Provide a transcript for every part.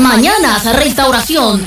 Mañanas Restauración.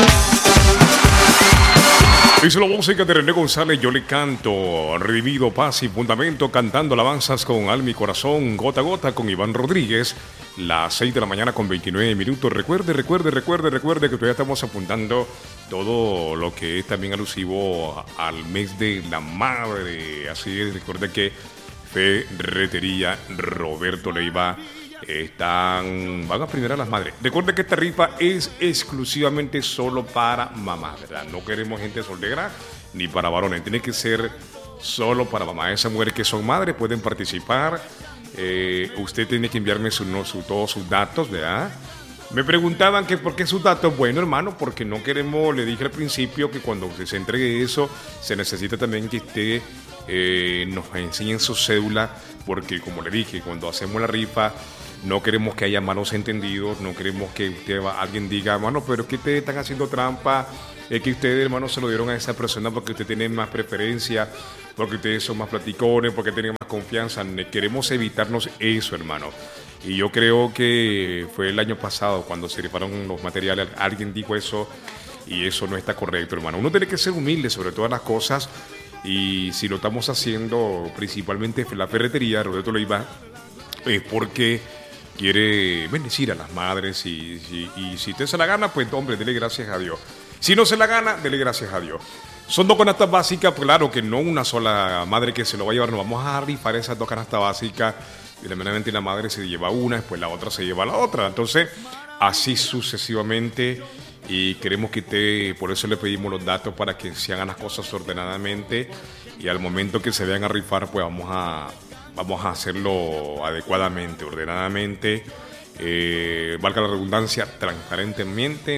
Dice la música de René González, yo le canto, redimido, paz y fundamento, cantando alabanzas con alma y corazón, gota a gota con Iván Rodríguez, las 6 de la mañana con 29 minutos. Recuerde que todavía estamos apuntando todo lo que es también alusivo al mes de la madre. Así es, recuerde que Ferretería Roberto Leiva van a premiar a las madres. Recuerde que esta rifa es exclusivamente solo para mamá, ¿verdad? No queremos gente soltera ni para varones. Tiene que ser solo para mamá. Esas mujeres que son madres pueden participar. Usted tiene que enviarme todos sus datos, ¿verdad? Me preguntaban que por qué sus datos. Bueno, hermano, porque no queremos, le dije al principio que cuando se entregue eso, se necesita también que usted nos enseñen su cédula, porque como le dije, cuando hacemos la rifa, no queremos que haya malos entendidos, no queremos que alguien diga, hermano, pero es que ustedes están haciendo trampa, es que ustedes, hermano, se lo dieron a esa persona porque ustedes tienen más preferencia, porque ustedes son más platicones, porque tienen más confianza. Queremos evitarnos eso, hermano. Y yo creo que fue el año pasado cuando se rifaron los materiales, alguien dijo eso y eso no está correcto, hermano. Uno tiene que ser humilde sobre todas las cosas y si lo estamos haciendo principalmente la ferretería Roberto Leiva es porque quiere bendecir a las madres y si usted se la gana, pues hombre, dele gracias a Dios. Si no se la gana, dele gracias a Dios. Son 2 canastas básicas, pues claro que no una sola madre que se lo va a llevar, nos vamos a rifar esas 2 canastas básicas y primeramente la madre se lleva una, después la otra se lleva la otra. Entonces, así sucesivamente y queremos que usted, por eso le pedimos los datos para que se hagan las cosas ordenadamente y al momento que se vayan a rifar, pues vamos a hacerlo adecuadamente, ordenadamente, valga la redundancia, transparentemente,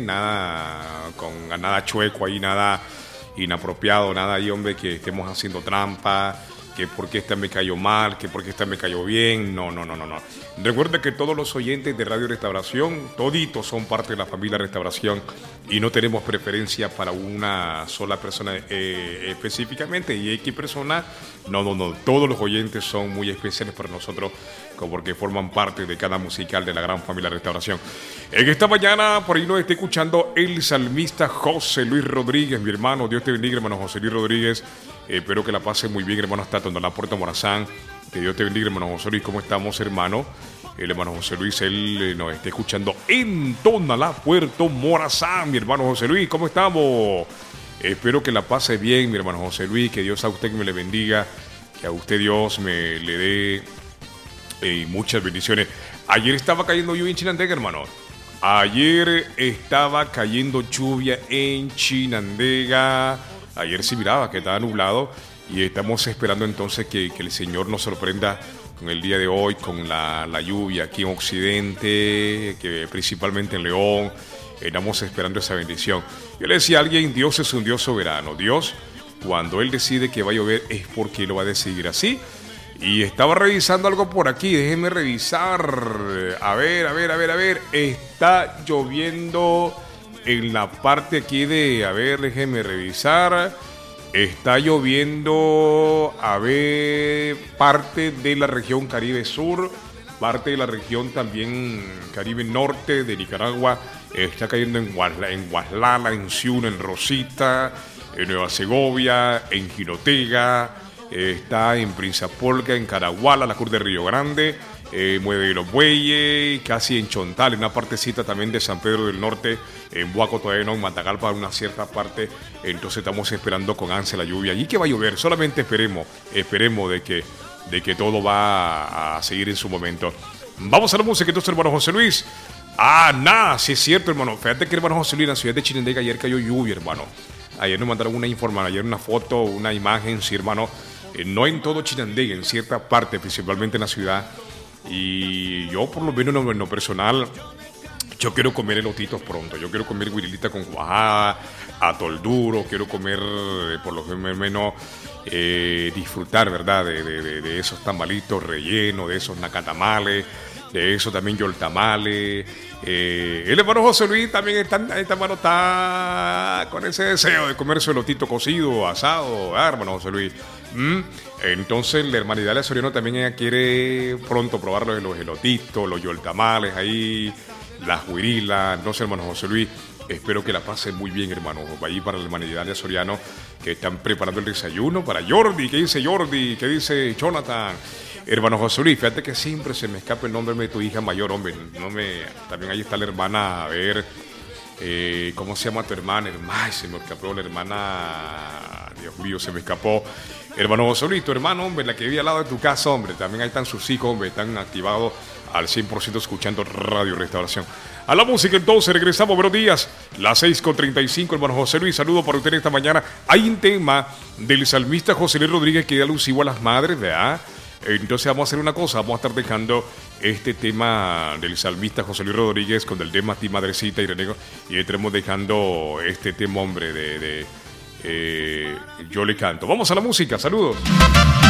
nada chueco ahí, nada inapropiado, nada ahí, hombre, que estemos haciendo trampa, que porque esta me cayó mal, que porque esta me cayó bien. No. Recuerde que todos los oyentes de Radio Restauración, toditos son parte de la familia Restauración y no tenemos preferencia para una sola persona específicamente y X persona. No. Todos los oyentes son muy especiales para nosotros porque forman parte de cada musical de la gran familia Restauración. En esta mañana, por ahí nos está escuchando el salmista José Luis Rodríguez, mi hermano. Dios te bendiga, hermano José Luis Rodríguez. Espero que la pase muy bien, hermano, hasta Tonalá, Puerto Morazán. Que Dios te bendiga, hermano José Luis. ¿Cómo estamos, hermano? El hermano José Luis, él nos está escuchando en Tonalá, Puerto Morazán. Mi hermano José Luis, ¿cómo estamos? Espero que la pase bien, mi hermano José Luis. Que Dios a usted me le bendiga. Que a usted Dios le dé muchas bendiciones. Ayer estaba cayendo lluvia en Chinandega, hermano. Ayer estaba cayendo lluvia en Chinandega. Ayer sí miraba que estaba nublado y estamos esperando entonces que el Señor nos sorprenda con el día de hoy, con la lluvia aquí en Occidente, que principalmente en León. Estamos esperando esa bendición. Yo le decía a alguien, Dios es un Dios soberano. Dios, cuando Él decide que va a llover, es porque Él lo va a decidir así. Y estaba revisando algo por aquí, déjenme revisar. A ver. Está lloviendo en la parte aquí déjenme revisar. Está lloviendo, parte de la región Caribe Sur, parte de la región también Caribe Norte de Nicaragua. Está cayendo en Guaslala, en Ciuna, en Rosita, en Nueva Segovia, en Jinotega. Está en Prinzapolca, en Caraguala, la Cruz de Río Grande, Mueve de los Bueyes, casi en Chontal, en una partecita también de San Pedro del Norte, en Buaco todavía no, en Matagalpa, una cierta parte. Entonces estamos esperando con ansia la lluvia. ¿Y qué va a llover? Solamente esperemos de que todo va a seguir en su momento. Vamos a la música entonces, hermano José Luis. Sí es cierto, hermano. Fíjate que hermano José Luis, en la ciudad de Chinandega ayer cayó lluvia, hermano. Ayer nos mandaron una información, ayer una foto, una imagen, sí, hermano. No en todo Chinandega, en cierta parte, principalmente en la ciudad. Y yo, por lo menos en lo personal, yo quiero comer elotitos pronto. Yo quiero comer guirilita con cuajada, atol duro. Quiero comer, por lo menos, disfrutar, ¿verdad? De esos tamalitos rellenos, de esos nacatamales, de eso también yoltamales. El hermano José Luis también está con ese deseo de comer su elotito cocido, asado, hermano José Luis. Entonces la hermanidad de Soriano también ella quiere pronto probar los elotitos, los yoltamales ahí, la Juirila, no sé, hermano José Luis. Espero que la pasen muy bien, hermano. Ahí para la hermanidad de Soriano, que están preparando el desayuno para Jordi. ¿Qué dice Jordi? ¿Qué dice Jonathan? Hermano José Luis, fíjate que siempre se me escapa el nombre de tu hija mayor, hombre. También ahí está la hermana, a ver, ¿cómo se llama tu hermana? Ay, se me escapó la hermana. Dios mío, se me escapó. Hermano José Luis, tu hermano, hombre, la que vive al lado de tu casa, hombre. También ahí están sus hijos, hombre, están activados al 100% escuchando Radio Restauración. A la música entonces, regresamos, buenos días, las 6:35, hermano José Luis, saludo para usted esta mañana. Hay un tema del salmista José Luis Rodríguez que da alusivo a las madres, ¿verdad? Entonces vamos a hacer una cosa, vamos a estar dejando este tema del salmista José Luis Rodríguez con el tema Ti Madrecita y Renego, y estaremos dejando este tema, hombre, Yo le canto. Vamos a la música, saludos.